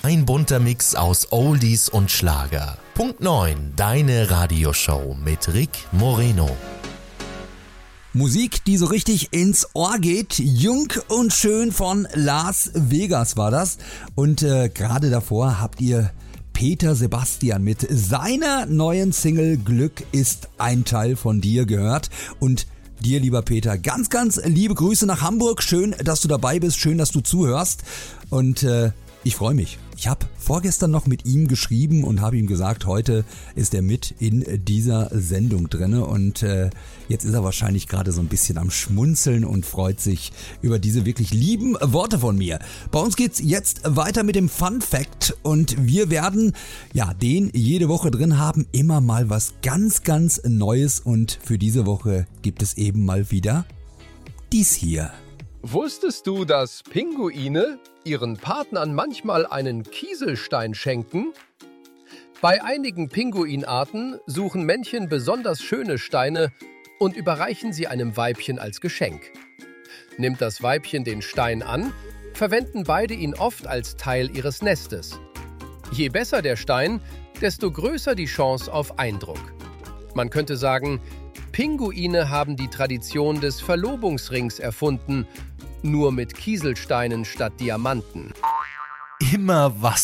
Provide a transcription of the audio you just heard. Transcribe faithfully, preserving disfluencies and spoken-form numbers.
Ein bunter Mix aus Oldies und Schlager. Punkt neun, deine Radioshow mit Rick Moreno. Musik, die so richtig ins Ohr geht. Jung und schön von Las Vegas war das. Und äh, gerade davor habt ihr Peter Sebastian mit seiner neuen Single Glück ist ein Teil von dir gehört. Und dir, lieber Peter, ganz, ganz liebe Grüße nach Hamburg. Schön, dass du dabei bist. Schön, dass du zuhörst. Und äh, ich freue mich. Ich habe vorgestern noch mit ihm geschrieben und habe ihm gesagt, heute ist er mit in dieser Sendung drinne und äh, jetzt ist er wahrscheinlich gerade so ein bisschen am Schmunzeln und freut sich über diese wirklich lieben Worte von mir. Bei uns geht's jetzt weiter mit dem Fun Fact und wir werden ja den jede Woche drin haben, immer mal was ganz, ganz Neues und für diese Woche gibt es eben mal wieder dies hier. Wusstest du, dass Pinguine ihren Partnern manchmal einen Kieselstein schenken? Bei einigen Pinguinarten suchen Männchen besonders schöne Steine und überreichen sie einem Weibchen als Geschenk. Nimmt das Weibchen den Stein an, verwenden beide ihn oft als Teil ihres Nestes. Je besser der Stein, desto größer die Chance auf Eindruck. Man könnte sagen, Pinguine haben die Tradition des Verlobungsrings erfunden, nur mit Kieselsteinen statt Diamanten. Immer was